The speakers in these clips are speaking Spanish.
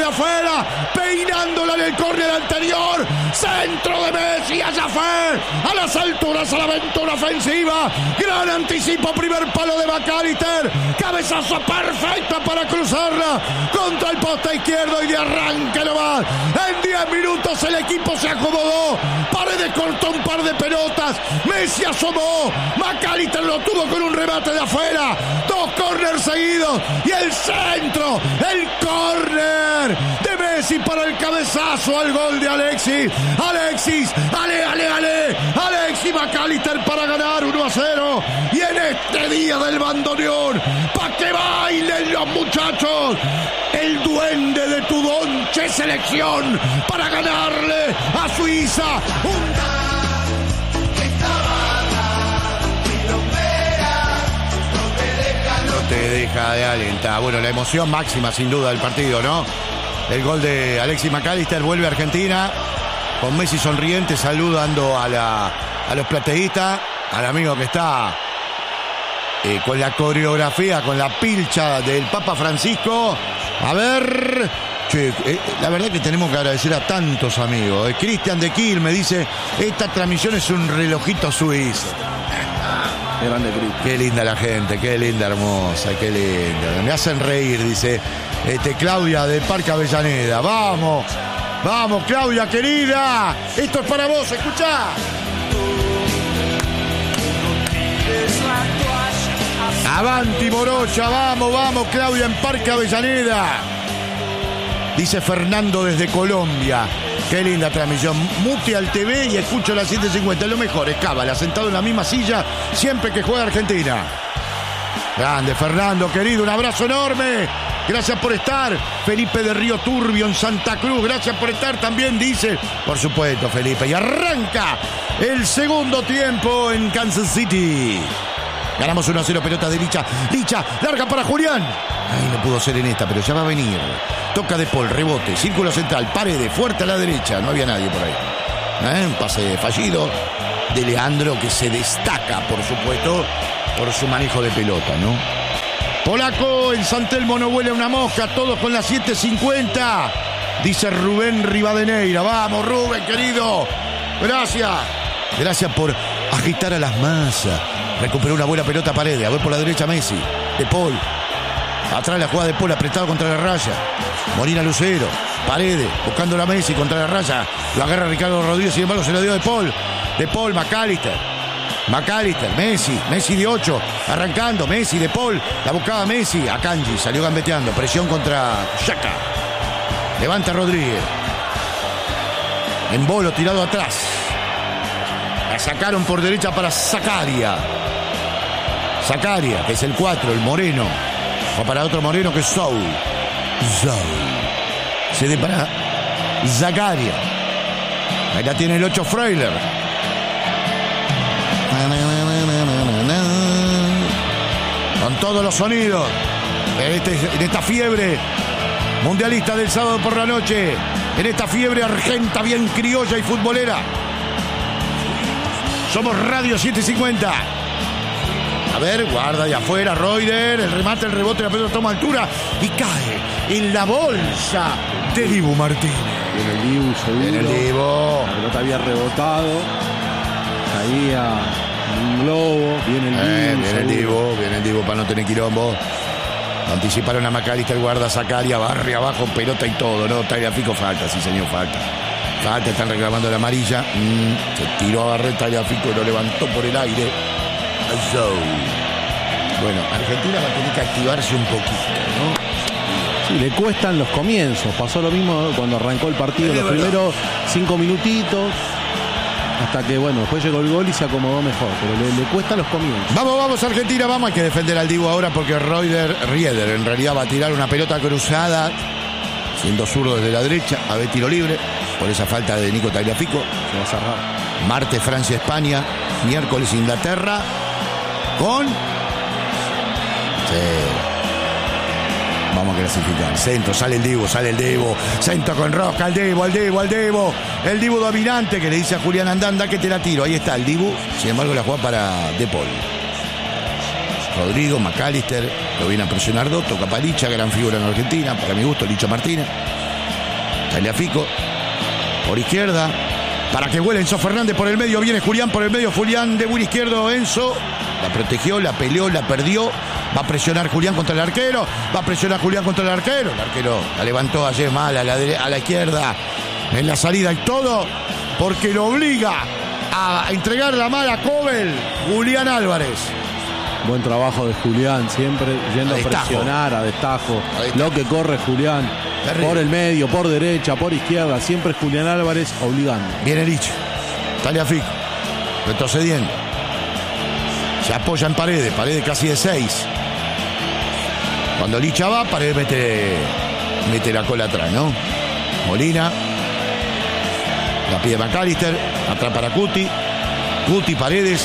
de afuera, peinándola en el córner anterior. Centro de Messi a Jaffer, a las alturas, a la aventura ofensiva. Gran anticipo, primer palo de McAllister. Cabezazo perfecta para cruzarla contra el poste izquierdo y de arranque nomás. En 10 minutos el equipo se acomodó. Paredes cortó un par de pelotas. Messi asomó. McAllister lo tuvo con un remate de afuera. 2 córners seguidos y el centro, el córner de Messi para el cabezazo al gol de Alexis. Alexis McAllister para ganar 1-0. Y en este día del bandoneón, pa' que bailen los muchachos, el duende de Tudonche selección para ganarle a Suiza. No te deja de alentar. Bueno, la emoción máxima sin duda del partido, ¿no? El gol de Alexis McAllister, vuelve a Argentina con Messi sonriente, saludando a los plateístas, al amigo que está con la coreografía, con la pilcha del Papa Francisco. A ver, che, la verdad que tenemos que agradecer a tantos amigos. Cristian de Kiel me dice, esta transmisión es un relojito suizo. Grande Cristian. Qué linda la gente, qué linda, hermosa, qué linda. Me hacen reír, dice Claudia del Parque Avellaneda. Vamos, Claudia querida. Esto es para vos, escuchá. Avanti Morocha, vamos Claudia en Parque Avellaneda. Dice Fernando desde Colombia. Qué linda transmisión. Mute al TV y escucho las 7:50. Lo mejor es Cábala, sentado en la misma silla siempre que juega Argentina. Grande Fernando, querido, un abrazo enorme. Gracias por estar. Felipe de Río Turbio en Santa Cruz, gracias por estar también, dice. Por supuesto, Felipe. Y arranca el segundo tiempo en Kansas City. Ganamos 1-0, pelota de Licha, larga para Julián. Ay, no pudo ser en esta, pero ya va a venir. Toca de Paul, rebote, círculo central, Paredes, fuerte a la derecha. No había nadie por ahí. Un pase fallido de Leandro, que se destaca, por supuesto, por su manejo de pelota, ¿no? Polaco, en San Telmo no huele una mosca, todos con las 7:50. Dice Rubén Rivadeneira. Vamos, Rubén, querido. Gracias por agitar a las masas. Recuperó una buena pelota Paredes. A ver por la derecha Messi. De Paul. Atrás la jugada de Paul, apretado contra la raya. Molina Lucero. Paredes, buscando a Messi contra la raya. Lo agarra Ricardo Rodríguez, sin embargo se lo dio de Paul. De Paul, McAllister, Messi de 8. Arrancando, Messi, de Paul. La buscaba Messi. Akanji salió gambeteando. Presión contra Xhaka. Levanta Rodríguez. En bolo, tirado atrás. La sacaron por derecha para Zakaria, que es el 4, el moreno. O para otro moreno que es Soul. Se de para Zakaria. Ahí la tiene el 8 Freyler. Con todos los sonidos en esta fiebre mundialista del sábado por la noche, en esta fiebre argenta bien criolla y futbolera. Somos Radio 750. A ver, guarda de afuera, Reuter, el remate, el rebote, la pelota toma altura y cae en la bolsa de Dibu Martínez. En el Dibu, seguro. En el Dibu. La pelota había rebotado, caía en un globo, viene el Dibu para no tener quilombo. Anticiparon a McAllister, guarda Zakaria, barre abajo, pelota y todo, ¿no? Tagliafico falta, sí señor, falta, están reclamando la amarilla. Se tiró a barrer Tagliafico y lo levantó por el aire. Bueno, Argentina va a tener que activarse un poquito, ¿no? Sí, le cuestan los comienzos. Pasó lo mismo cuando arrancó el partido, los primeros 5 minutitos, hasta que, bueno, después llegó el gol y se acomodó mejor, pero le cuestan los comienzos. Vamos Argentina, vamos. Hay que defender al Dibu ahora porque Rieder en realidad va a tirar una pelota cruzada, siendo zurdo desde la derecha. A ver, tiro libre por esa falta de Nico Tagliafico. Se va a cerrar. Martes Francia, España. Miércoles Inglaterra. Con... Sí. Vamos a clasificar. Centro, sale el Dibu. Centro con rosca, al Dibu. El Dibu dominante que le dice a Julián Andanda que te la tiro. Ahí está el Dibu. Sin embargo, la juega para De Paul. Rodrigo, McAllister, lo viene a presionar dos. Toca para Licha, gran figura en Argentina. Para mi gusto, Licha Martínez. Tagliafico por izquierda. Para que vuele Enzo Fernández por el medio. Viene Julián por el medio. Julián de buen izquierdo. Enzo la protegió, la peleó, la perdió. Va a presionar Julián contra el arquero. Va a presionar Julián contra el arquero. El arquero la levantó ayer mal a la izquierda. En la salida y todo. Porque lo obliga a entregar la mala a Kobel. Julián Álvarez. Buen trabajo de Julián. Siempre yendo a presionar a destajo. Lo que corre Julián. Terrible. Por el medio, por derecha, por izquierda. Siempre Julián Álvarez obligando. Viene Lich. Tagliafico. Retrocediendo. Se apoya en Paredes. Paredes casi de 6. Cuando Licha va, Paredes mete la cola atrás, ¿no? Molina. La pide McAllister. Atrás para Cuti. Cuti, Paredes.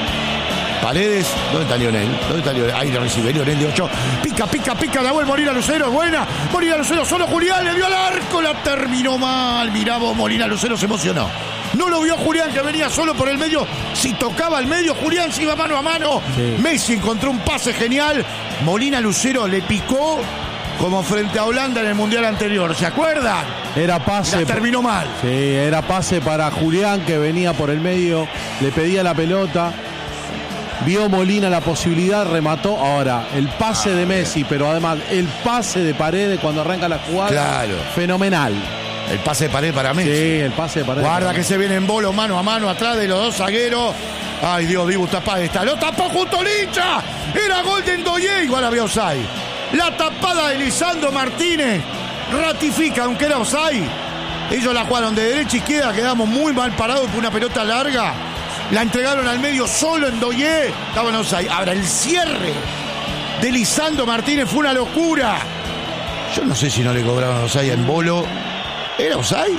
Paredes, ¿dónde está Lionel? Ahí lo recibe Lionel de 8. Pica, la vuelve Molina Lucero, buena. Molina Lucero, solo Julián, le dio al arco, la terminó mal. Mirá vos, Molina Lucero se emocionó. No lo vio Julián, que venía solo por el medio. Si tocaba el medio, Julián se iba mano a mano. Sí. Messi encontró un pase genial. Molina Lucero le picó como frente a Holanda en el Mundial anterior. ¿Se acuerdan? Era pase. La terminó mal. Sí, era pase para Julián, que venía por el medio. Le pedía la pelota. Vio Molina la posibilidad, remató. Ahora, el pase de Messi, pero además el pase de Paredes cuando arranca la jugada. Claro. Fenomenal. El pase de Paredes para Messi. Sí, el pase de Paredes. Guarda que se viene en bolo mano a mano atrás de los dos zagueros. Ay, Dios, Dibu tapada está. Lo tapó justo Licha. Era gol de Ndoye. Igual había offside. La tapada de Lisandro Martínez ratifica, aunque era offside. Ellos la jugaron de derecha a izquierda. Quedamos muy mal parados por una pelota larga. La entregaron al medio solo en Ndoye. Estaban offside. Ahora, el cierre de Lisandro Martínez fue una locura. Yo no sé si no le cobraron offside en bolo. ¿Era offside?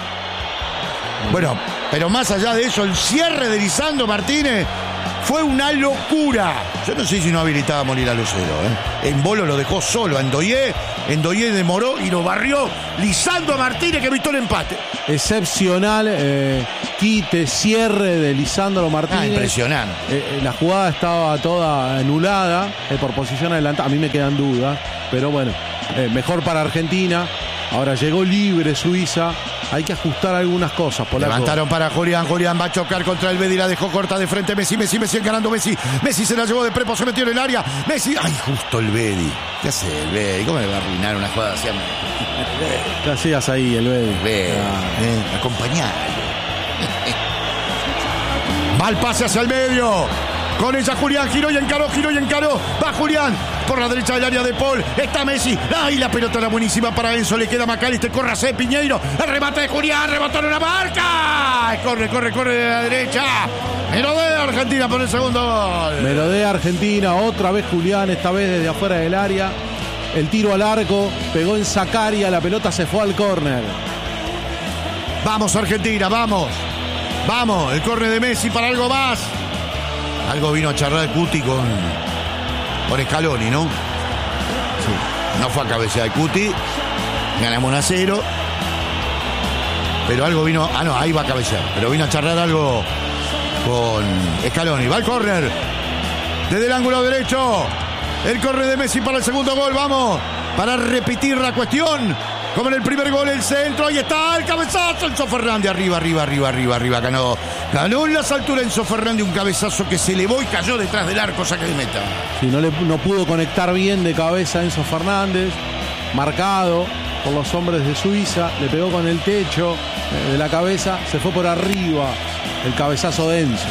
Bueno, pero más allá de eso, el cierre de Lisandro Martínez fue una locura. Yo no sé si no habilitaba a Molina Lucero, En bolo lo dejó solo a Ndoye. Ndoye demoró y lo barrió Lisandro Martínez, que evitó el empate. Excepcional quite, cierre de Lisandro Martínez. Impresionante. La jugada estaba toda anulada por posición adelantada. A mí me quedan dudas, pero bueno, mejor para Argentina. Ahora llegó libre Suiza. Hay que ajustar algunas cosas. Levantaron para Julián. Julián va a chocar contra el Bedi. La dejó corta de frente. Messi encarando Messi. Messi se la llevó de prepo. Se metió en el área. Messi. Ay, justo el Bedi. ¿Qué hace el Bedi? ¿Cómo le va a arruinar una jugada así? ¿Qué hacías ahí, el Bedi? Acompañar. Mal pase hacia el medio. Con ella Julián giró y encaró. Va Julián por la derecha del área de Paul. Está Messi. ¡Ay! La pelota era buenísima para Enzo. Le queda McAllister. Corre a Piñeiro. El remate de Julián. Rebotó en una marca. Corre de la derecha. Merodea Argentina por el segundo gol. Merodea Argentina. Otra vez Julián. Esta vez desde afuera del área. El tiro al arco. Pegó en Zakaria. La pelota se fue al córner. Vamos Argentina. Vamos. El córner de Messi para algo más. Algo vino a charlar Cuti con Scaloni, ¿no? Sí. No fue a cabecear Cuti. Ganamos 1-0. Pero algo vino... ahí va a cabecear. Pero vino a charlar algo con Scaloni. Va el córner. Desde el ángulo derecho. El córner de Messi para el segundo gol. Vamos. Para repetir la cuestión. Como en el primer gol, el centro. Ahí está el cabezazo. Enzo Fernández. Arriba. Ganó en las alturas Enzo Fernández. Un cabezazo que se elevó y cayó detrás del arco. Saque de meta. Sí, no pudo conectar bien de cabeza Enzo Fernández. Marcado por los hombres de Suiza. Le pegó con el techo de la cabeza. Se fue por arriba el cabezazo de Enzo.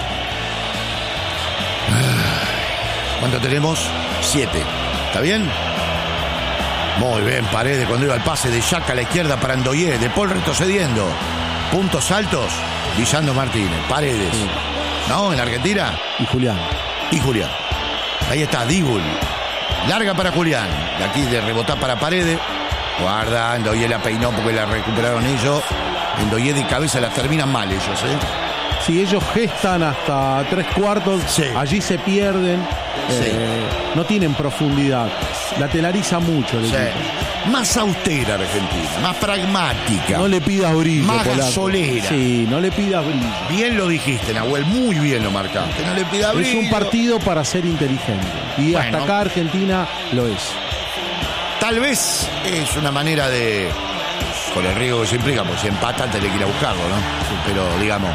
¿Cuánto tenemos? 7. ¿Está bien? Muy bien, Paredes cuando iba al pase de Jack a la izquierda para Ndoye. De Paul retrocediendo. Puntos altos. Lisandro Martínez. Paredes. Sí. ¿No? En Argentina. Y Julián. Ahí está, Dibul. Larga para Julián. De aquí de rebotar para Paredes. Guarda, Ndoye la peinó porque la recuperaron ellos. Ndoye de cabeza la terminan mal ellos, Sí, ellos gestan hasta 3/4. Sí. Allí se pierden. Sí. No tienen profundidad. Lateraliza mucho el equipo. Más austera Argentina, más pragmática. No le pidas brillo, más Polaco. gasolera. Sí, no le pidas brillo. Bien lo dijiste, Nahuel, muy bien lo marcaste. No le pidas brillo. Es un partido para ser inteligente. Y hasta acá Argentina lo es. Tal vez es una manera de con el riesgo que se implica, pues si empatan tenés que ir a buscarlo, ¿no? Pero digamos,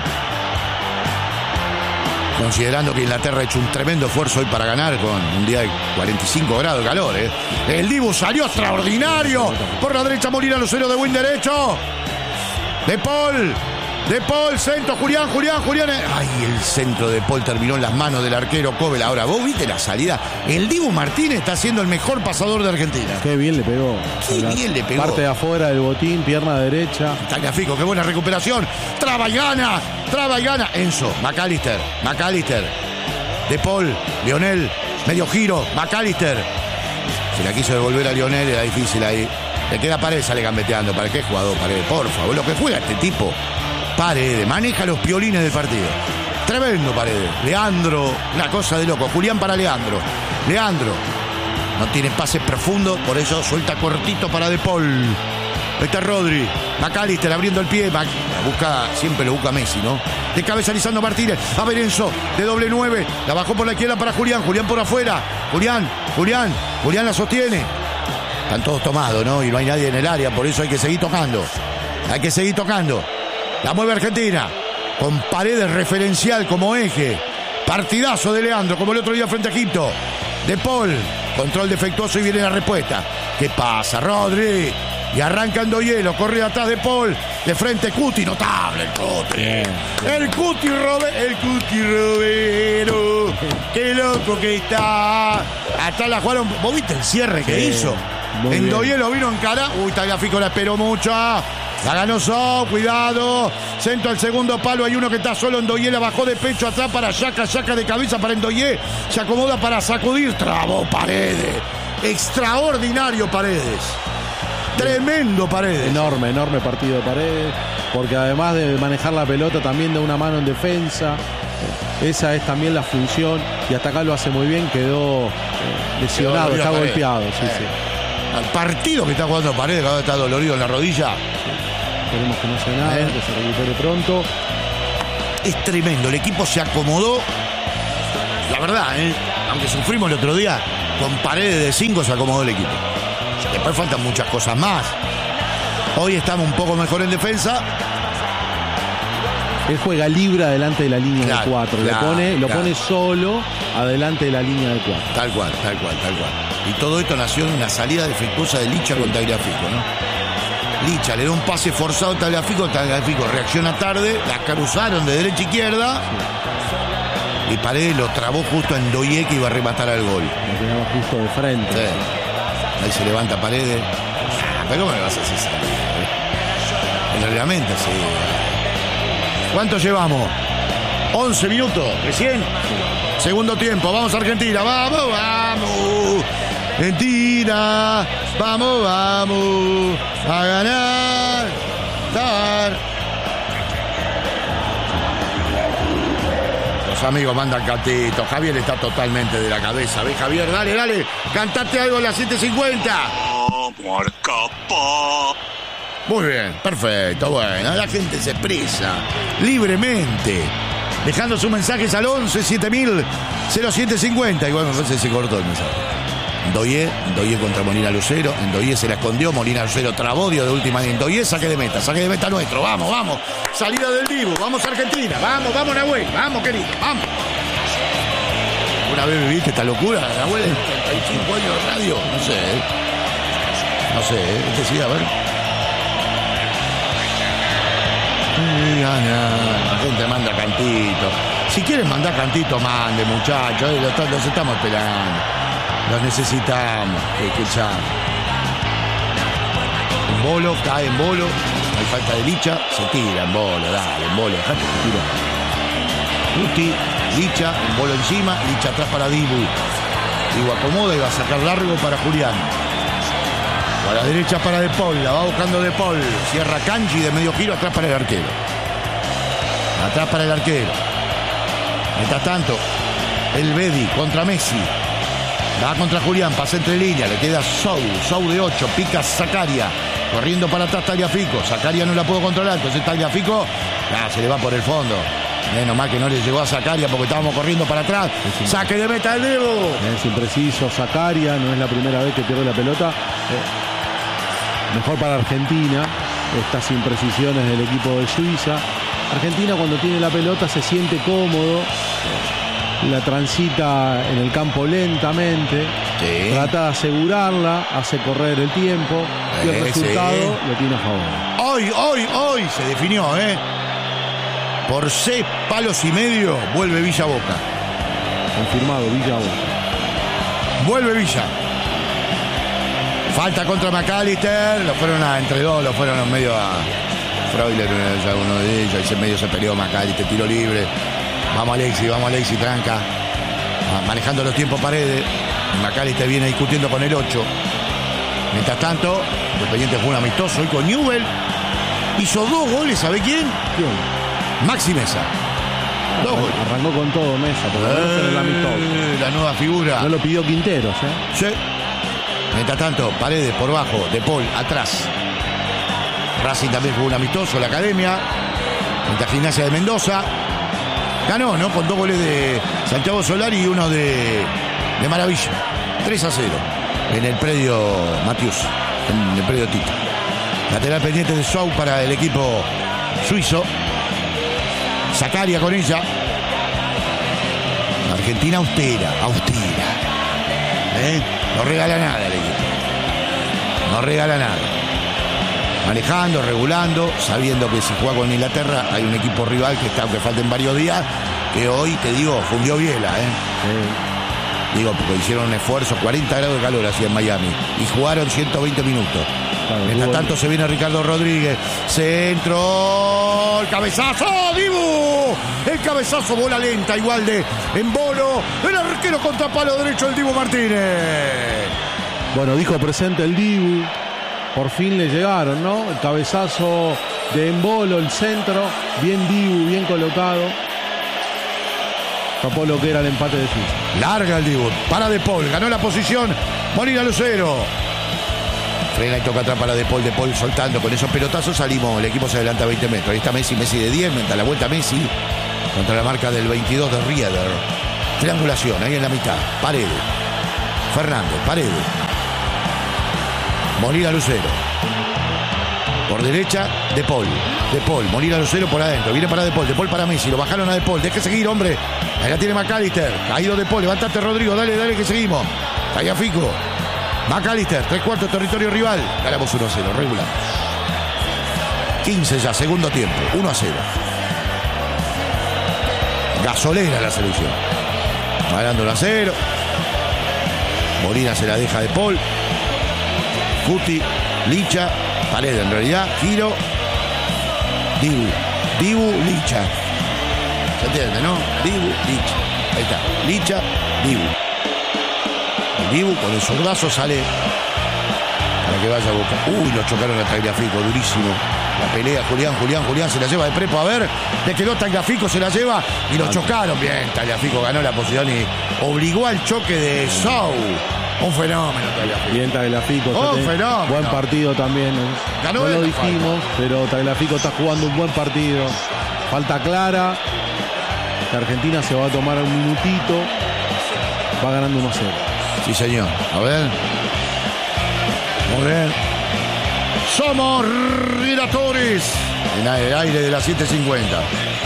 considerando que Inglaterra ha hecho un tremendo esfuerzo hoy para ganar con un día de 45 grados de calor, ¿eh? El Dibu salió extraordinario. Por la derecha Molina, Lucero de buen derecho. De Paul, centro, Julián. Ay, el centro de Paul terminó en las manos del arquero Cobel. Ahora, vos viste la salida. El Dibu Martínez está siendo el mejor pasador de Argentina. Qué bien le pegó. Parte de afuera del botín, pierna derecha. Tagliafico, qué buena recuperación. Traba y gana. Enzo, McAllister. De Paul, Lionel, medio giro, McAllister. Se la quiso devolver a Lionel, era difícil ahí. Le queda Paredes, sale gambeteando. ¿Para qué jugador Paredes? Por favor, lo que juega este tipo. Paredes, maneja los piolines del partido. Tremendo Paredes. Leandro, una cosa de loco. Julián para Leandro. No tiene pases profundos, por eso suelta cortito para De Paul. Este es Rodri. McAllister abriendo el pie. Siempre lo busca Messi, ¿no? De cabeza Lisandro Martínez. A ver Enzo, de doble 9. La bajó por la izquierda para Julián. Julián por afuera. Julián la sostiene. Están todos tomados, ¿no? Y no hay nadie en el área, por eso hay que seguir tocando. La mueve Argentina. Con Paredes referencial como eje. Partidazo de Leandro, como el otro día frente a Egipto. De Paul. Control defectuoso y viene la respuesta. ¿Qué pasa, Rodri? Y arranca Ndoye, corre atrás de Paul. De frente Cuti, notable el Cuti. El Cuti Romero. Qué loco que está. Atrás la jugaron. ¿Vos viste el cierre que hizo? Ndoye lo vino en cara. Uy, Tagliafico la esperó mucho. La ganó So, cuidado. Centro al segundo palo, hay uno que está solo. Ndoye la bajó de pecho atrás para Yaka de cabeza para Ndoye. Se acomoda para sacudir. Trabó Paredes. Extraordinario Paredes. Tremendo Paredes. Enorme partido de Paredes. Porque además de manejar la pelota, también de una mano en defensa. Esa es también la función. Y hasta acá lo hace muy bien. Quedó lesionado, está golpeado. Sí. Al partido que está jugando Paredes, que ahora está dolorido en la rodilla. Esperemos que no sea nada, que se recupere pronto. Es tremendo, el equipo se acomodó. La verdad, aunque sufrimos el otro día, con Paredes de 5 se acomodó el equipo. Después faltan muchas cosas más. Hoy estamos un poco mejor en defensa. Él juega libre adelante de la línea de 4. Lo pone solo adelante de la línea de 4. Tal cual. Y todo esto nació en una salida defectuosa de Licha con Tagliafico, ¿no? Licha le da un pase forzado a Tagliafico reacciona tarde, la cruzaron de derecha a izquierda y Paredes lo trabó justo en Ndoye, que iba a rematar al gol. Lo quedaba justo de frente. Sí. Ahí se levanta Paredes. ¿Pero cómo me vas a hacer salir? Realmente sí. ¿Cuánto llevamos? 11 minutos, recién. Segundo tiempo, vamos Argentina, vamos. Argentina, vamos a ganar. Los amigos mandan cantito. Javier está totalmente de la cabeza. ¿Ves, Javier? Dale, cantate algo a las 7:50. Muy bien, perfecto, bueno, la gente se expresa libremente, dejando sus mensajes al 11 7000 0750. Igual me parece que se cortó el mensaje. Ndoye contra Molina Lucero. Ndoye se la escondió, Molina Lucero trabó, dio de última. Ndoye, saque de meta nuestro. Vamos. Salida del Dibu, vamos Argentina. Vamos Nahuel, vamos querido, vamos. ¿Una vez viviste esta locura, Nahuel? 35 años de radio, no sé, sí, a ver. La gente manda cantito. Si quieren mandar cantito, mande, muchachos. Los estamos esperando. Los necesitamos. Escuchar. En bolo, cae en bolo. Hay falta de Licha. Se tira en bolo, dale, en bolo. Dejate que tira. Guti, Licha, en bolo encima. Licha atrás para Dibu. Dibu acomoda y va a sacar largo para Julián. A la derecha para De Paul, la va buscando De Paul. Cierra Kanji de medio giro, atrás para el arquero. Mientras tanto, el Bedi contra Messi. Va contra Julián, pasa entre líneas, le queda Sou de 8, pica Zakaria. Corriendo para atrás Tagliafico. Zakaria no la pudo controlar, entonces Tagliafico se le va por el fondo. Menos mal que no le llegó a Zakaria porque estábamos corriendo para atrás. Saque de meta el Dibu. Es impreciso Zakaria, no es la primera vez que pierde la pelota. Mejor para Argentina, estas imprecisiones del equipo de Suiza. Argentina, cuando tiene la pelota, se siente cómodo, la transita en el campo lentamente, Sí. trata de asegurarla, hace correr el tiempo y el resultado Sí. lo tiene a favor. Hoy se definió, Por 6 palos y medio vuelve Villa Boca. Confirmado, Villa Boca. Vuelve Villa. Falta contra McAllister. Lo fueron entre dos, lo fueron medio a Freuler, uno de ellos. Y medio se peleó McAllister, tiro libre. Vamos Alexi, tranca. Manejando los tiempos Paredes. McAllister viene discutiendo con el 8. Mientras tanto, Independiente jugó un amistoso hoy con Newell. Hizo 2 goles, ¿sabe quién? ¿Quién? Maxi Mesa. 2 goles. Arrancó con todo Mesa, porque no es el amistoso. La nueva figura. No lo pidió Quinteros, Sí. Mientras tanto, Paredes por bajo, De Paul atrás. Racing también jugó un amistoso, la academia. Mientras Gimnasia de Mendoza ganó, ¿no? Con 2 goles de Santiago Solari y uno de Maravilla. 3-0 en el predio Matius, en el predio Tito. Lateral pendiente de Shaw para el equipo suizo. Zacaria con ella. Argentina austera. No regala nada el equipo. No regala nada. Manejando, regulando, sabiendo que si juega con Inglaterra hay un equipo rival que está, aunque falten varios días, que hoy, te digo, fundió Biela, Sí. Digo, porque hicieron un esfuerzo, 40 grados de calor así en Miami, y jugaron 120 minutos. Claro, Mientras tanto se viene Ricardo Rodríguez, centro, el cabezazo, Dibu, el cabezazo, bola lenta, igual de Embolo, el arquero contra palo derecho, el Dibu Martínez. Bueno, dijo presente el Dibu. Por fin le llegaron, ¿no? El cabezazo de Embolo, el centro, bien Dibu, bien colocado. Tapó lo que era el empate de Suiza. Larga el Dibu, para De Paul, ganó la posición Molina Lucero. Frena y toca atrás para De Paul soltando. Con esos pelotazos salimos, el equipo se adelanta 20 metros. Ahí está Messi de 10, mientras la vuelta Messi contra la marca del 22 de Rieder. Triangulación, ahí en la mitad. Paredes. Fernández, Paredes. Molina Lucero. Por derecha, De Paul. Molina Lucero por adentro. Viene para De Paul para Messi. Lo bajaron a De Paul. Deje seguir, hombre. Ahí la tiene McAllister. Caído De Paul. Levantate, Rodrigo. Dale que seguimos. Tagliafico. McAllister. 3/4 territorio rival. Ganamos 1-0. Regular. 15 ya, segundo tiempo. 1-0. Gasolera la selección. Va ganando 1-0. Molina se la deja De Paul. Cuti, Licha, Paredes en realidad, giro, Dibu, Licha. ¿Se entiende, no? Dibu, Licha. Ahí está, Licha, Dibu. El Dibu con el zurdazo sale para que vaya a Boca. Uy, lo chocaron a Tagliafico, durísimo. La pelea, Julián se la lleva de prepo, a ver, le quedó Tagliafico, se la lleva y lo chocaron. Bien, Tagliafico ganó la posición y obligó al choque de Shaw. Un fenómeno, Tagliafico. Bien Tagliafico. Fenómeno. Buen partido también. Ganó no él lo la dijimos, pero Tagliafico está jugando un buen partido. Falta clara. Que Argentina se va a tomar un minutito. Va ganando 1-0. Sí, señor. A ver. Muy bien. Somos Relatores. En el aire de las 7:50.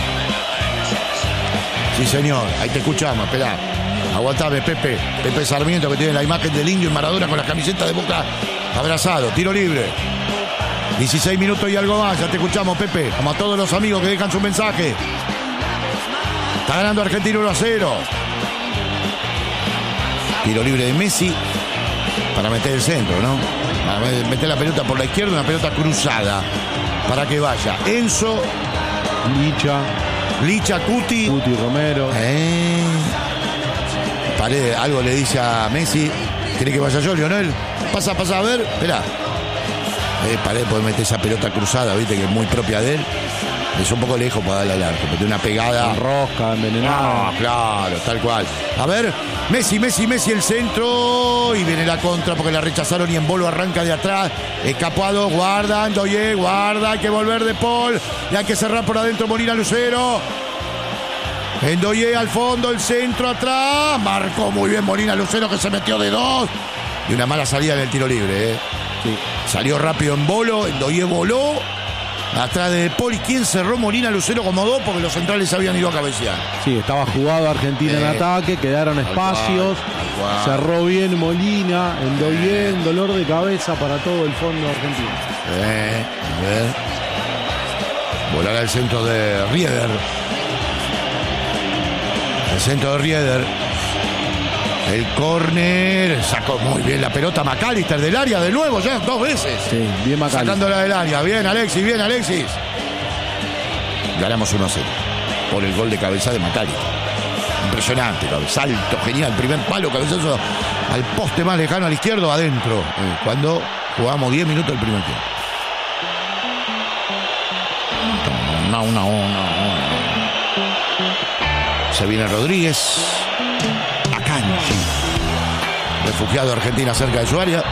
Sí, señor. Ahí te escuchamos. Esperá. Aguantame, Pepe Sarmiento, que tiene la imagen del Indio y Maradona con la camiseta de Boca abrazado. Tiro libre. 16 minutos y algo más. Ya te escuchamos, Pepe. Como a todos los amigos que dejan su mensaje. Está ganando Argentina 1-0. Tiro libre de Messi para meter el centro, ¿no? Para meter la pelota por la izquierda, una pelota cruzada para que vaya Enzo, Licha, Cuti, Romero. Paredes, algo le dice a Messi. ¿Quiere que vaya yo, Lionel? Pasa, a ver, esperá. Paredes puede meter esa pelota cruzada, viste, que es muy propia de él. Es un poco lejos para darle al arco, porque tiene una pegada. Rosca, envenenada. No, claro, tal cual. A ver, Messi, el centro. Y viene la contra porque la rechazaron y Embolo arranca de atrás. Escapado, guarda, Ndoye, guarda. Hay que volver De Paul. Y hay que cerrar por adentro Molina Lucero. Ndoye al fondo, el centro atrás. Marcó muy bien Molina Lucero, que se metió de 2. Y una mala salida en el tiro libre, Sí. Salió rápido en Bolo, Ndoye voló. Atrás de Poli, ¿quién cerró? Molina, Lucero como 2 porque los centrales habían ido a cabecear. Sí, estaba jugado Argentina en ataque, quedaron espacios, cerró bien Molina, Ndoye, un dolor de cabeza para todo el fondo argentino. A ver. Volar al centro de Rieder. El centro de Rieder. El córner, sacó muy bien la pelota McAllister del área de nuevo, ya 2 veces. Sí, bien McAllister. Sacándola del área, bien Alexis. Ganamos 1-0 por el gol de cabeza de McAllister. Impresionante, salto genial, primer palo, cabezazo al poste más lejano al izquierdo, adentro. Cuando jugamos 10 minutos el primer tiempo. No. Se viene Rodríguez. Akanji, refugiado de Argentina cerca de su área.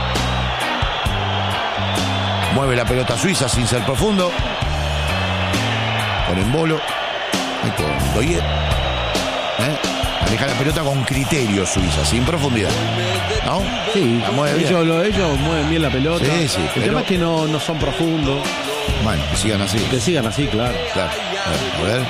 Mueve la pelota Suiza sin ser profundo. Con Embolo. Ahí con Ndoye. Maneja la pelota con criterio Suiza, sin profundidad. ¿No? Sí, la mueve bien. Ellos mueven bien la pelota. Sí, el tema es que no son profundos. Bueno, que sigan así. Que sigan así, claro. A ver.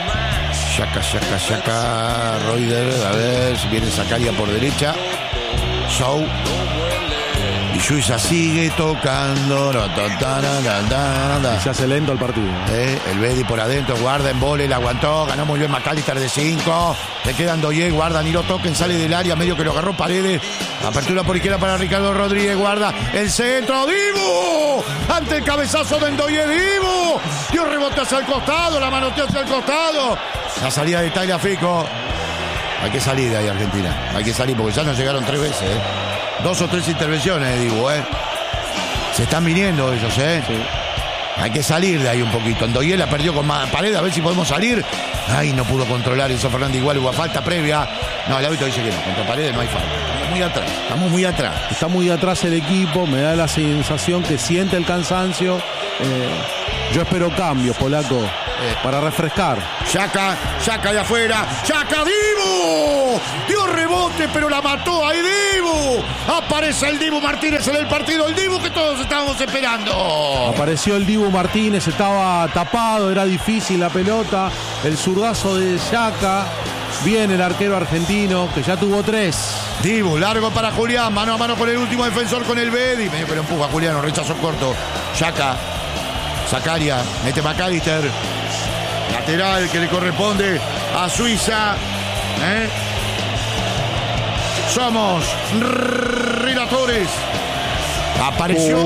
Shaka, Reuter, a ver si viene Zakaria por derecha. Sou. Y Suiza sigue tocando. Se hace lento el partido. El Bedi por adentro, guarda en vole, la aguantó, ganó muy bien McAllister de 5. Le quedan Ndoye, guarda, ni lo toquen, sale del área, medio que lo agarró Paredes. Apertura por izquierda para Ricardo Rodríguez, guarda el centro, Dibu. Ante el cabezazo de Ndoye, Dibu. Dio rebote hacia el costado, la manoteó hacia el costado. La salida de Tagliafico. Hay que salir de ahí, Argentina. Hay que salir porque ya nos llegaron 3 veces. 2 o 3 intervenciones, Dibu. Se están viniendo ellos, Sí. Hay que salir de ahí un poquito. Ndoye la perdió con Paredes, a ver si podemos salir. Ay, no pudo controlar Enzo Fernández, igual hubo falta previa. No, el árbitro dice que no, contra Paredes no hay falta. Estamos muy atrás. Está muy atrás el equipo, me da la sensación que siente el cansancio. Yo espero cambios, Polaco, para refrescar. Shaka de afuera. Shaka, Dibu. Dio rebote, pero la mató ahí Dibu. Aparece el Dibu Martínez en el partido. El Dibu que todos estábamos esperando. Apareció el Dibu Martínez, estaba tapado, era difícil la pelota. El zurdazo de Shaka. Bien el arquero argentino, que ya tuvo 3. Dibu, largo para Julián. Mano a mano con el último defensor, con el Bedi. Medio que lo empuja Julián, rechazo corto. Shaka. Zakaria, mete McAllister. Lateral que le corresponde a Suiza. Somos relatores. Apareció.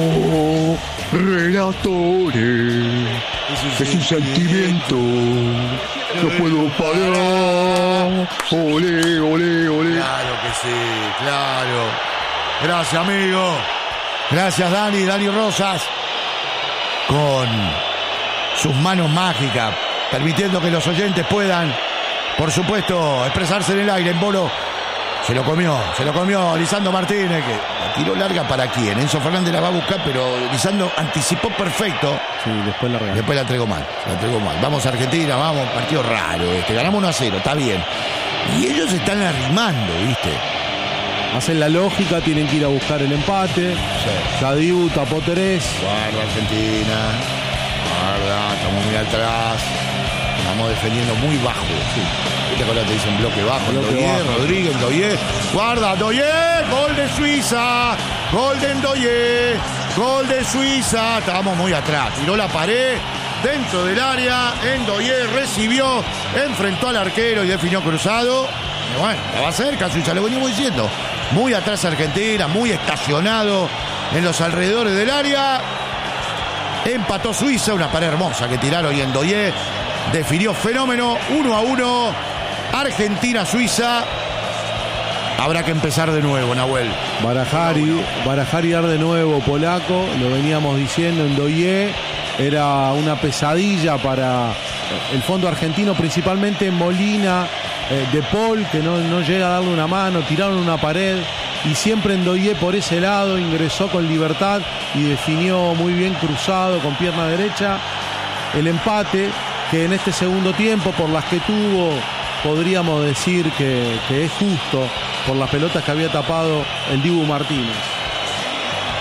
Relatores. Es un sentimiento. No puedo parar. Olé. Claro que sí, claro. Gracias, amigo. Gracias, Dani Rosas. Con sus manos mágicas, permitiendo que los oyentes puedan, por supuesto, expresarse en el aire. En Bolo se lo comió Lisandro Martínez, que la tiró larga para quién. Enzo Fernández la va a buscar, pero Lisandro anticipó perfecto. Sí, después la regaló. Después la entregó mal. Vamos a Argentina, vamos, partido raro ganamos 1-0, está bien. Y ellos están arrimando, ¿viste? Hacen la lógica, tienen que ir a buscar el empate. Sí. Ya Dibu tapó 3. Guarda Argentina. Guarda, estamos muy atrás. Estamos defendiendo muy bajo. Sí. ¿Viste cuando te dicen bloque bajo? Rodríguez, Ndoye. Guarda, Ndoye. Gol de Suiza. Gol de Ndoye. Gol de Suiza. Estábamos muy atrás. Tiró la pared dentro del área. Ndoye recibió. Enfrentó al arquero y definió cruzado. Y bueno, estaba cerca Suiza, lo venimos diciendo. Muy atrás Argentina, muy estacionado en los alrededores del área. Empató Suiza, una pared hermosa que tiraron y Ndoye definió fenómeno. 1-1. Argentina-Suiza. Habrá que empezar de nuevo, Nahuel. Barajari dar de nuevo, Polaco. Lo veníamos diciendo, Ndoye era una pesadilla para el fondo argentino, principalmente Molina, De Paul, que no llega a darle una mano, tiraron una pared y siempre Ndoye por ese lado ingresó con libertad y definió muy bien cruzado con pierna derecha. El empate, que en este segundo tiempo, por las que tuvo, podríamos decir que es justo por las pelotas que había tapado el Dibu Martínez.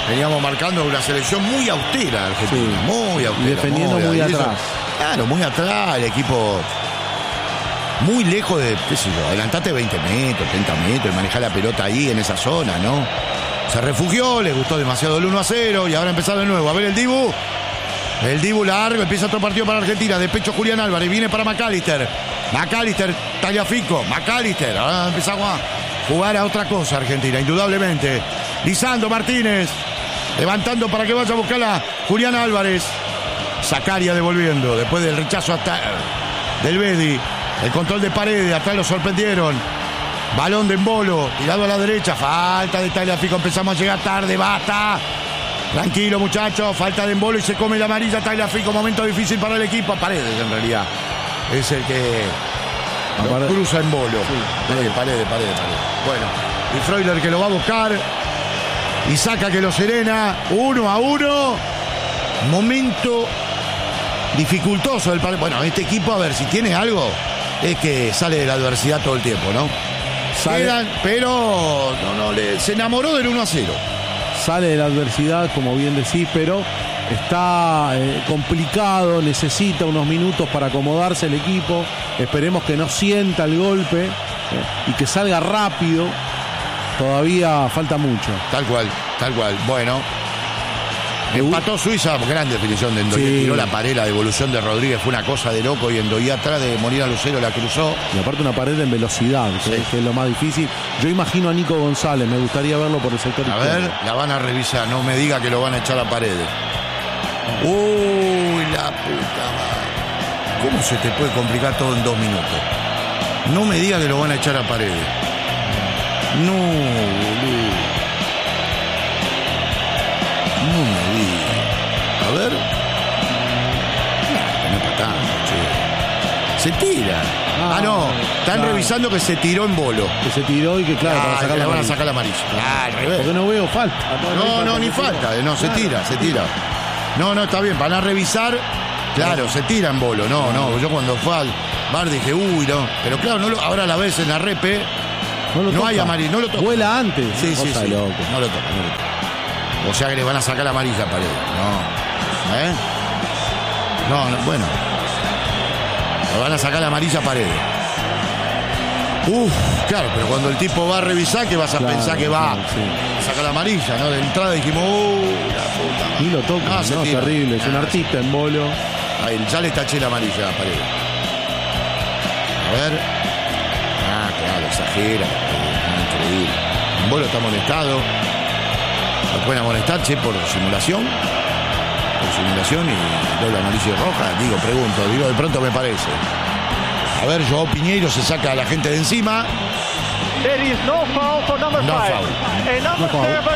Veníamos marcando una selección muy austera, Argentina, Sí. muy austera. Y defendiendo muy y eso- atrás. Claro, muy atrás, el equipo muy lejos de, qué sé yo, adelantate 20 metros, 30 metros y manejar la pelota ahí en esa zona, ¿no? Se refugió, le gustó demasiado el 1-0 y ahora empezar de nuevo. A ver el Dibu. El Dibu largo, empieza otro partido para Argentina. De pecho Julián Álvarez, viene para McAllister. McAllister, Tagliafico, McAllister. Ahora empezamos a jugar a otra cosa Argentina, indudablemente. Lisandro Martínez, levantando para que vaya a buscarla Julián Álvarez. Sacaria devolviendo, después del rechazo hasta del Bedi. El control de Paredes, atrás lo sorprendieron. Balón de Embolo, tirado a la derecha, falta de Tagliafico, empezamos a llegar tarde, basta. Tranquilo, muchachos, falta de Embolo y se come la amarilla Tagliafico, momento difícil para el equipo. Paredes, en realidad, es el que lo cruza Embolo. Sí. Paredes. Bueno, y Freuler que lo va a buscar y saca que lo serena, 1-1. Momento dificultoso del Paredes. Bueno, este equipo, a ver, si tiene algo, es que sale de la adversidad todo el tiempo, ¿no? Pero se enamoró del 1-0. Sale de la adversidad, como bien decís, pero está complicado, necesita unos minutos para acomodarse el equipo. Esperemos que no sienta el golpe y que salga rápido. Todavía falta mucho. Tal cual. Bueno. Empató Suiza, gran definición de Endoía. Sí. Tiró la pared, la devolución de Rodríguez fue una cosa de loco y Endoía atrás de Molina Lucero la cruzó. Y aparte una pared en velocidad, Sí. que es lo más difícil. Yo imagino a Nico González, me gustaría verlo por el sector A izquierdo. ver, la van a revisar, no me diga que lo van a echar a Paredes. Uy, la puta madre. ¿Cómo se te puede complicar todo en 2 minutos? No me diga que lo van a echar a Paredes. No, boludo. No me diga. A ver. No es para tanto, che. Se tira. No. Están claro. revisando que se tiró en Bolo. Que se tiró y que claro, para sacar le la van a amarilla. sacar la amarilla. Al revés. Porque no veo falta. No, ni falta. No, se tira. No, está bien. Van a revisar. Claro, se tira en Bolo. No. Yo cuando fue al bar dije, uy, no. Pero claro, ahora la ves en la repe. No hay amarilla. No lo toca. Vuela antes. Sí. Cosa de loco. No lo toca. O sea que le van a sacar la amarilla a Paredes. No. Bueno. Le van a sacar la amarilla a Paredes. Claro, pero cuando el tipo va a revisar, que vas a pensar que va a sacar la amarilla, ¿no? De entrada dijimos, la puta madre. Ni lo toca, No, se tira. terrible. Es un artista en Bolo. Ahí, ya le taché la amarilla a Paredes. A ver. Claro, exagera. Increíble. En Bolo está amonestado. Lo pueden amonestar, che, por simulación. Por simulación y doble amarilla y roja. Pregunto, de pronto me parece. A ver, Joao Piñeiro se saca a la gente de encima. There is no foul for number No 5. foul. Number foul. 7.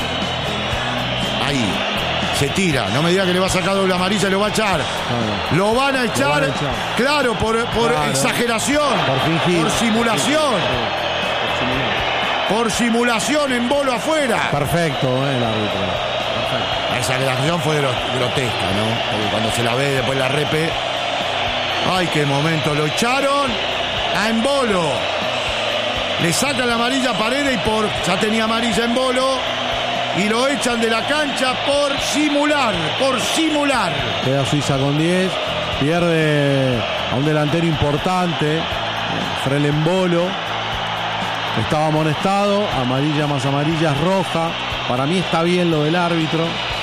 Ahí. Se tira. No me diga que le va a sacar doble amarilla y lo va a echar. Lo van a echar. van a echar. Claro, por Claro. exageración. Por fingir. Por simulación. Por simulación en Bolo afuera. Perfecto, el árbitro. Perfecto. Esa exageración fue grotesca, ¿no? Porque cuando se la ve después la repe. ¡Ay, qué momento! Lo echaron a Embolo. Le sacan la amarilla a Paredes y ya tenía amarilla Embolo. Y lo echan de la cancha por simular. Queda Suiza con 10. Pierde a un delantero importante. Frelen Bolo. Estaba amonestado. Amarilla más amarilla es roja. Para mí está bien lo del árbitro.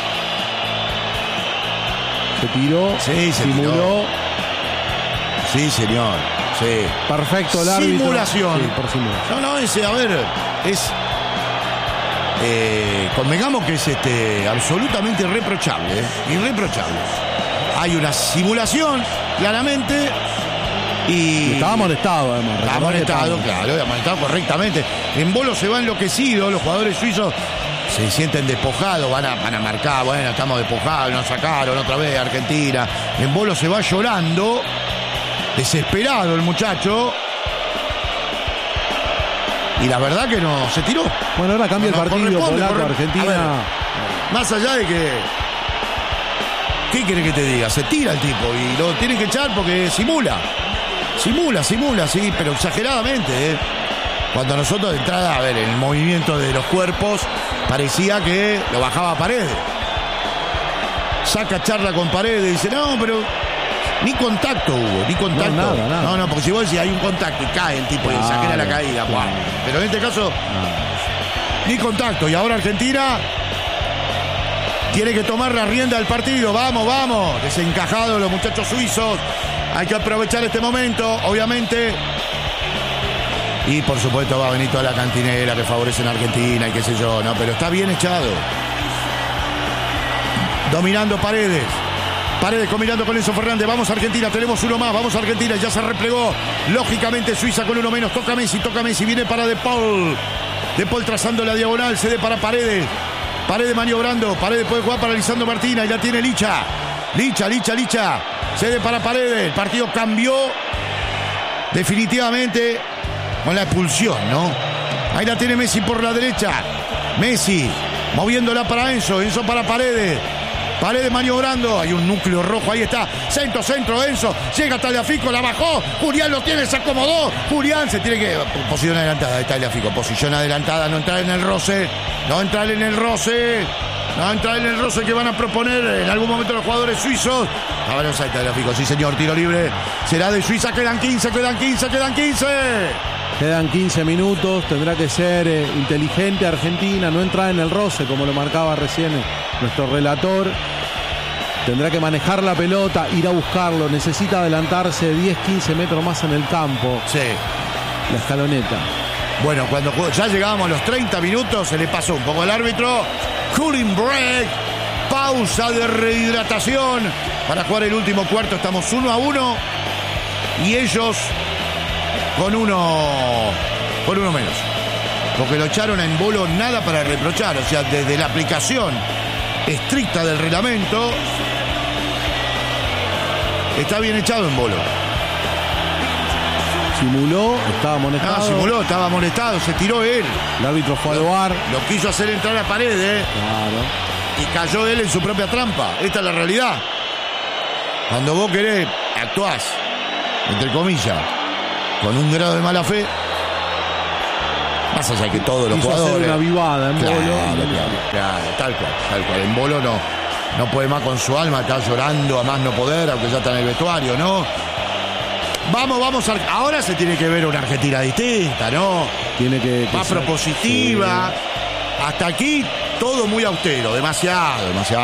Se tiró. Sí, se simuló. tiró. Sí, señor. Sí. Perfecto el árbitro. Simulación. Sí, por simulación. No, es. Convengamos que es absolutamente irreprochable. Irreprochable. Hay una simulación, claramente. Y estaba amonestado, además. Está amonestado, claro, amonestado correctamente. En Bolo se va enloquecido, los jugadores suizos se sienten despojados, van a marcar, bueno, estamos despojados, nos sacaron otra vez Argentina. En Bolo se va llorando, desesperado el muchacho. Y la verdad que no se tiró. Bueno, ahora cambia el partido, polaco, Argentina. Ver, más allá de que... ¿Qué quiere que te diga? Se tira el tipo y lo tienen que echar porque simula. Simula, sí, pero exageradamente, Cuando nosotros de entrada, a ver, en el movimiento de los cuerpos, parecía que lo bajaba a Paredes. Saca charla con Paredes y dice, no, pero ni contacto hubo, ni contacto. No, nada. No, porque si vos decís hay un contacto y cae el tipo y exagera la caída, wow. Pero en este caso, ni contacto. Y ahora Argentina tiene que tomar la rienda del partido. Vamos. Desencajados los muchachos suizos. Hay que aprovechar este momento, obviamente. Y por supuesto va a venir toda la cantinera que favorecen a Argentina y qué sé yo, ¿no? Pero está bien echado. Dominando Paredes combinando con Enzo Fernández. Vamos Argentina, tenemos uno más. Vamos Argentina, ya se replegó. Lógicamente Suiza con uno menos. Toca Messi. Viene para De Paul. De Paul trazando la diagonal. Cede para Paredes. Paredes maniobrando. Paredes puede jugar para Lisandro Martínez. Y la tiene Licha. Cede para Paredes. El partido cambió definitivamente con la expulsión, ¿no? Ahí la tiene Messi por la derecha. Messi moviéndola para Enzo. Enzo para Paredes. Paredes maniobrando, hay un núcleo rojo, ahí está, centro, Enzo, llega Tagliafico, la bajó, Julián lo tiene, se acomodó, Julián se tiene que, posición adelantada de Tagliafico, posición adelantada, no entrar en el roce que van a proponer en algún momento los jugadores suizos. Avanza Tagliafico, sí señor, tiro libre, será de Suiza, quedan 15. Quedan 15 minutos, tendrá que ser inteligente Argentina, no entrar en el roce como lo marcaba recién nuestro relator. Tendrá que manejar la pelota, ir a buscarlo, necesita adelantarse 10-15 metros más en el campo. Sí. La escaloneta. Bueno, cuando ya llegábamos a los 30 minutos, se le pasó un poco al árbitro. Cooling break, pausa de rehidratación para jugar el último cuarto. Estamos 1-1 y ellos con uno menos. Porque lo echaron a Embolo, nada para reprochar. O sea, desde la aplicación estricta del reglamento, está bien echado Embolo. Simuló, estaba amonestado. Estaba amonestado, se tiró él. El árbitro fue al VAR. Lo quiso hacer entrar a Paredes. Claro. Y cayó él en su propia trampa. Esta es la realidad. Cuando vos querés, actuás, entre comillas, con un grado de mala fe, más allá de que todos los jugadores hacer una vivada en Embolo. Claro, tal cual. Embolo no puede más con su alma, está llorando a más no poder, aunque ya está en el vestuario, ¿no? Vamos, ahora se tiene que ver una Argentina distinta, ¿no? Tiene que más propositiva. Sí. Hasta aquí todo muy austero, demasiado.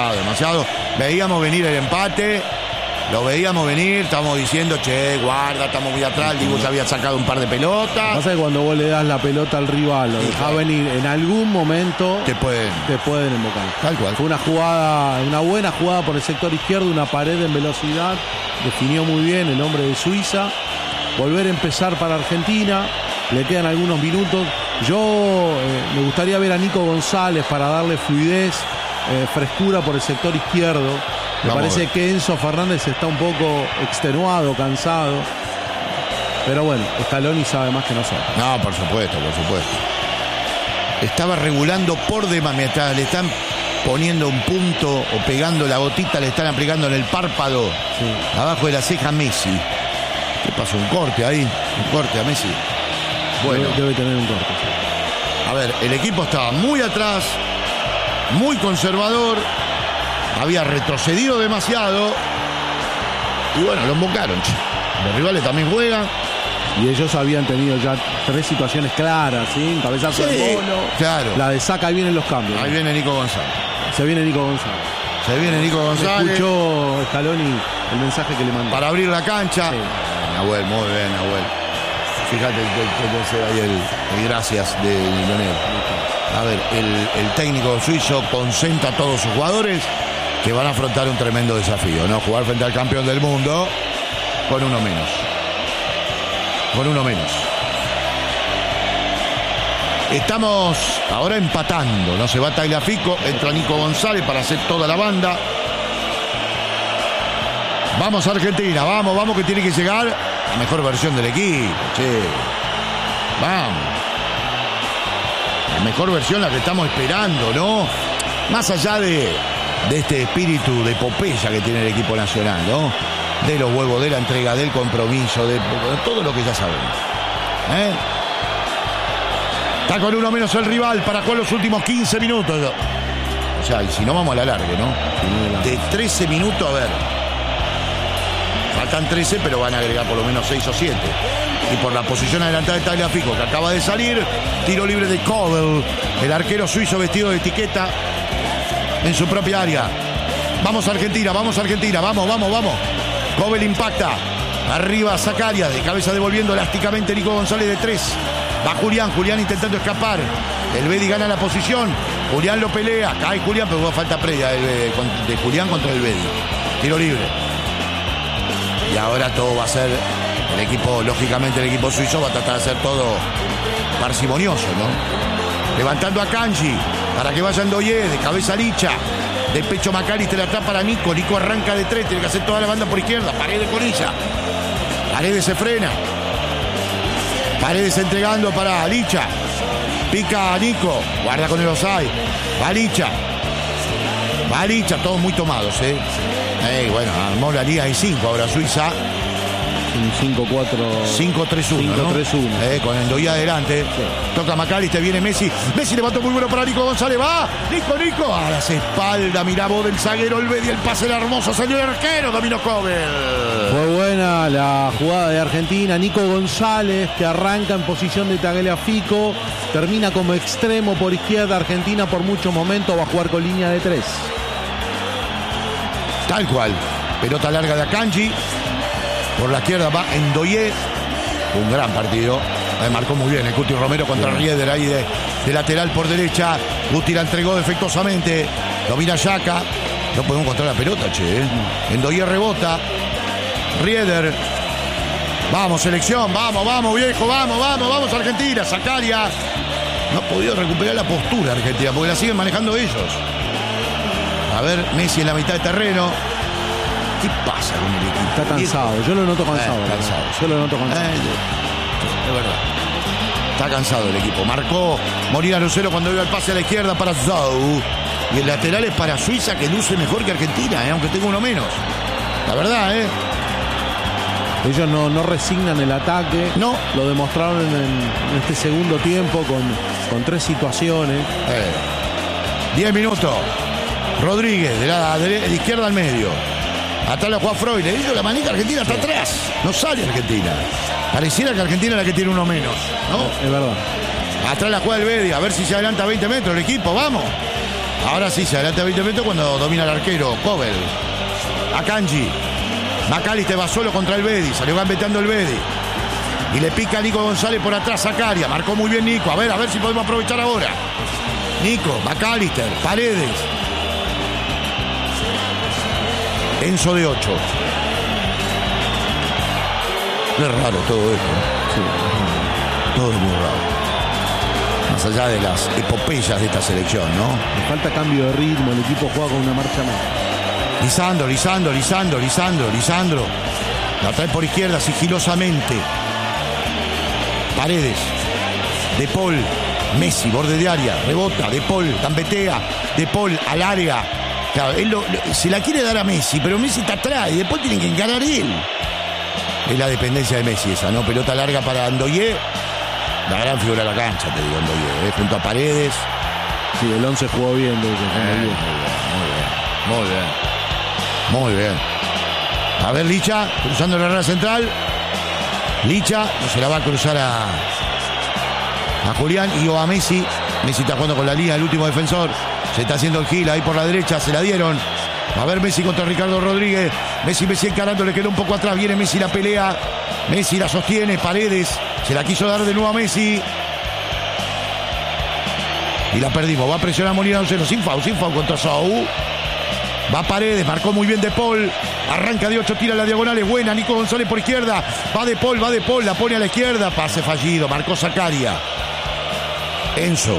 Veíamos venir el empate. Lo veíamos venir, estamos diciendo, guarda, estamos muy atrás. Digo, ya había sacado un par de pelotas. Pasa que cuando vos le das la pelota al rival, lo dejás venir, en algún momento te pueden invocar. Tal cual. Fue una buena jugada por el sector izquierdo, una pared en velocidad. Definió muy bien el hombre de Suiza. Volver a empezar para Argentina. Le quedan algunos minutos. Yo me gustaría ver a Nico González para darle fluidez, frescura por el sector izquierdo. Me parece que Enzo Fernández está un poco extenuado, cansado. Pero bueno, Scaloni sabe más que nosotros. No, por supuesto. Estaba regulando por demás. Mientras le están poniendo un punto o pegando la gotita, le están aplicando en el párpado. Sí. Abajo de la ceja Messi. ¿Qué pasó? Un corte ahí. Un corte a Messi. Bueno. Debe tener un corte. Sí. A ver, el equipo estaba muy atrás, muy conservador. Había retrocedido demasiado. Y bueno, lo embocaron. Los rivales también juegan. Y ellos habían tenido ya 3 situaciones claras, ¿sí? Un cabezazo de Bono. Claro. La de Saca, ahí vienen los cambios. Ahí viene Nico González. Se viene Nico González. Escuchó Scaloni el mensaje que le mandó. Para abrir la cancha. Sí. Nahuel, muy bien, Nahuel. Fíjate ahí el gracias de Lionel. A ver, el técnico suizo concentra a todos sus jugadores que van a afrontar un tremendo desafío, ¿no? Jugar frente al campeón del mundo con uno menos. Estamos ahora empatando, ¿no? Se va Tagliafico, entra Nico González para hacer toda la banda. Vamos Argentina, vamos que tiene que llegar la mejor versión del equipo, Vamos. La mejor versión, la que estamos esperando, ¿no? Más allá de este espíritu de epopeya que tiene el equipo nacional, ¿no? De los huevos, de la entrega, del compromiso, de todo lo que ya sabemos. Está con uno menos el rival para jugar los últimos 15 minutos. O sea, y si no vamos a la larga, ¿no? De 13 minutos, a ver. Faltan 13, pero van a agregar por lo menos 6 o 7. Y por la posición adelantada de Tagliafico, que acaba de salir, tiro libre de Kobel, el arquero suizo vestido de etiqueta en su propia área. Vamos Argentina, vamos. Kobel impacta. Arriba Zakaria, de cabeza devolviendo elásticamente Nico González de 3. Va Julián intentando escapar. El Bedi gana la posición. Julián lo pelea. Cae Julián, pero hubo falta previa de Julián contra el Bedi. Tiro libre. Y ahora todo va a ser el equipo, lógicamente el equipo suizo va a tratar de hacer todo parsimonioso, ¿no? Levantando a Kanji para que vaya Ndoye, de cabeza Licha. De pecho McAllister la atrás para Nico. Nico arranca de 3, tiene que hacer toda la banda por izquierda. Paredes con ella. Paredes se frena. Paredes entregando para Licha. Pica a Nico. Guarda con el offside. Va Licha. Todos muy tomados, bueno, armó la liga de 5 ahora Suiza. Un 5-4. 5-3-1. 5-3-1. Con el Ndoye adelante. Sí. Toca McAllister, viene Messi. Messi levantó muy bueno para Nico González. Va. Nico. A las espaldas. Mirá vos del zaguero el Bedi. El pase era hermoso. Salió el arquero. Dominó Kobel. Fue buena la jugada de Argentina. Nico González, que arranca en posición de Tagliafico. Termina como extremo por izquierda. Argentina por muchos momentos va a jugar con línea de 3. Tal cual. Pelota larga de Akanji. Por la izquierda va Ndoye. Un gran partido. Marcó muy bien el Cuti Romero contra Rieder ahí de lateral por derecha. Guti la entregó defectuosamente. Domina Xhaka. No podemos encontrar la pelota, Ndoye rebota. Rieder. Vamos, selección. Vamos, viejo. Vamos, Argentina. Zakaria. No ha podido recuperar la postura Argentina porque la siguen manejando ellos. A ver, Messi en la mitad de terreno. ¿Qué pasa con el equipo? Está cansado, yo lo noto cansado. Yo lo noto cansado. Es verdad. Está cansado el equipo. Marcó Molina Lucero cuando iba el pase a la izquierda para Zou. Y el lateral es para Suiza, que luce mejor que Argentina, aunque tenga uno menos. La verdad, Ellos no resignan el ataque. No. Lo demostraron en este segundo tiempo con 3 situaciones. 10 minutos. Rodríguez, de izquierda al medio. Atrás la juega Freud. Ellos la maneja Argentina hasta atrás. No sale Argentina. Pareciera que Argentina es la que tiene uno menos, ¿no? Es verdad. Atrás la juega el Bedi. A ver si se adelanta 20 metros el equipo. Vamos. Ahora sí se adelanta 20 metros cuando domina el arquero. Kobel. Akanji. McAllister va solo contra el Bedi. Salió gambeteando el Bedi. Y le pica a Nico González por atrás. Zakaria. Marcó muy bien Nico. A ver si podemos aprovechar ahora. Nico. McAllister. Paredes. Enzo de 8. Es raro todo esto. Sí. Todo es muy raro. Más allá de las epopeyas de esta selección, ¿no? Le falta cambio de ritmo. El equipo juega con una marcha más. Lisandro. La trae por izquierda sigilosamente. Paredes. De Paul. Messi, borde de área. Rebota. De Paul. Gambetea. De Paul al área. Claro, él se la quiere dar a Messi, pero Messi está atrás y después tienen que encarar él. Es la dependencia de Messi esa, ¿no? Pelota larga para Ndoye. La gran figura de la cancha, te digo, Ndoye, junto a Paredes. Sí, el 11 jugó bien. Muy bien. A ver, Licha, cruzando la raya central. Licha, no se la va a cruzar a Julián y o a Messi. Messi está jugando con la línea, el último defensor. Se está haciendo el gil ahí por la derecha, se la dieron. A ver Messi contra Ricardo Rodríguez. Messi encarando, le quedó un poco atrás. Viene Messi, la pelea. Messi la sostiene, Paredes. Se la quiso dar de nuevo a Messi. Y la perdimos. Va a presionar Molina Lucero. Sin foul contra Zou. Va Paredes, marcó muy bien De Paul. Arranca de 8, tira la diagonal, es buena. Nico González por izquierda. Va De Paul, la pone a la izquierda. Pase fallido, marcó Zakaria. Enzo.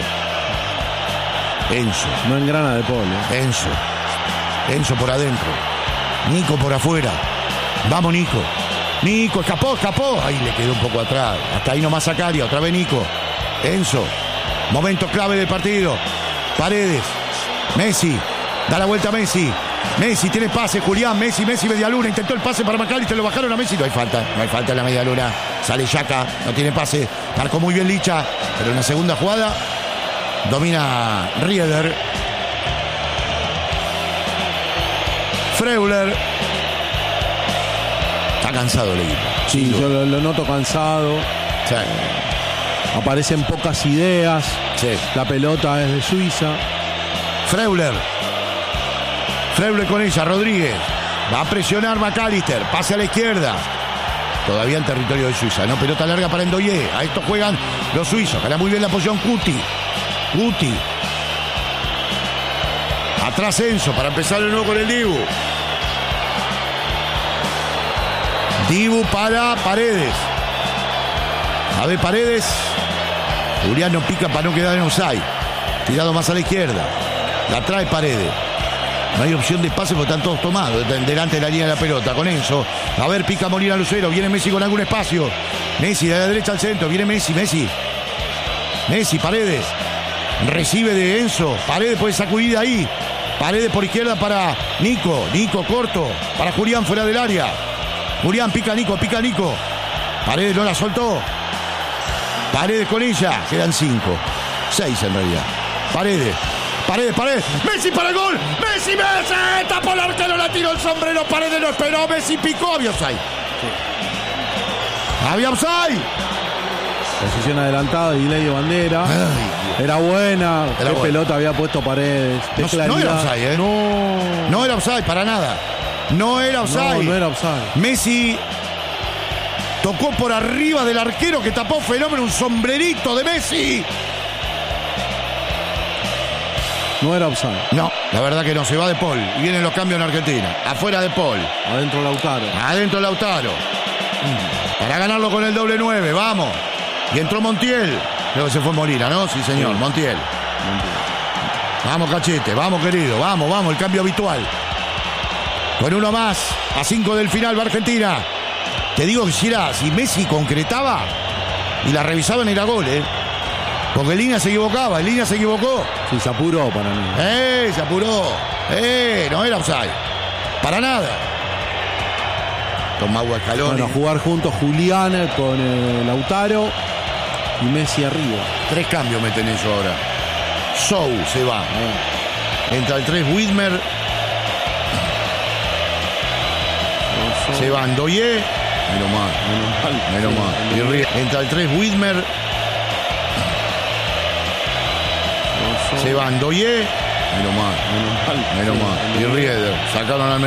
No engrana De Paul. Enzo por adentro. Nico por afuera. Vamos, Nico, escapó. Ahí le quedó un poco atrás. Hasta ahí nomás Zakaria, otra vez Nico. Enzo. Momento clave del partido. Paredes. Messi. Da la vuelta a Messi. Messi tiene pase, Julián. Messi, media luna. Intentó el pase para McAllister, lo bajaron a Messi. No hay falta en la media luna. Sale Yaka, no tiene pase. Marcó muy bien Licha, pero en la segunda jugada domina Rieder. Freuler. Está cansado el equipo. Sí, yo lo noto cansado. Sí. Aparecen pocas ideas. Sí. La pelota es de Suiza. Freuler con ella, Rodríguez. Va a presionar McAllister. Pase a la izquierda. Todavía en territorio de Suiza, ¿no? Pelota larga para Ndoye. A esto juegan los suizos. Gana muy bien la posición Guti. Atrás Enzo para empezar de nuevo con el Dibu. Dibu para Paredes. A ver, Paredes. Julián no pica para no quedar en offside. Tirado más a la izquierda. La trae Paredes. No hay opción de pase porque están todos tomados delante de la línea de la pelota. Con Enzo. A ver, pica Molina Lucero. Viene Messi con algún espacio. Messi de la derecha al centro. Viene Messi. Paredes. Recibe de Enzo. Paredes puede sacudir ahí. Paredes por izquierda para Nico. Nico corto. Para Julián fuera del área. Julián pica Nico. Paredes no la soltó. Paredes con ella. Quedan 5. 6 en realidad. Paredes. Messi para el gol. Messi. Tapó el arquero, la tiró el sombrero. Paredes no esperó. Messi picó. Había offside. Posición adelantada, delay de bandera. Ay, era buena. Era Qué buena. pelota había puesto Paredes. Qué No claridad. era offside, ¿eh? No era offside para nada. No era offside. No era offside. Messi tocó por arriba del arquero que tapó Fenómeno. Un sombrerito de Messi. No era offside. No, la verdad que no. Se va de Paul. Y vienen los cambios en Argentina. Afuera de Paul. Adentro Lautaro. Adentro Lautaro. Para ganarlo con el doble 9. Vamos. Y entró Montiel. Creo que se fue Molina, ¿no? Sí, señor. Sí. Montiel. Vamos, Cachete. Vamos, querido. Vamos. El cambio habitual. Con uno más. A 5 del final va Argentina. Te digo que si Messi concretaba y la revisaban era gol, ¿eh? Porque Lina se equivocaba. Sí, se apuró para mí. Se apuró. No era offside. Para nada. Con Mauro Scaloni. Bueno, a jugar juntos Julián con Lautaro y Messi arriba. 3 cambios meten ellos ahora. Sou se va. Entra el 3 Widmer. Se va Ndoye. Menos mal. Entra el 3 Widmer. Se va Ndoye. Menos mal. Y Rieder. Sacaron al